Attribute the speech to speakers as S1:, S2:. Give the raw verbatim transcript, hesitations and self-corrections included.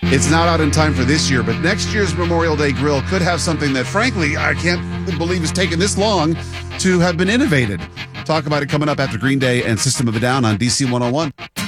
S1: It's not out in time for this year, but next year's Memorial Day grill could have something that, frankly, I can't believe has taken this long to have been innovated. Talk about it coming up after Green Day and System of a Down on D C one oh one.